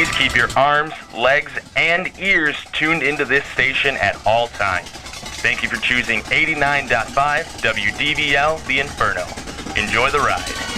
Please keep your arms, legs, and ears tuned into this station at all times. Thank you for choosing 89.5 WDVL The Inferno. Enjoy the ride.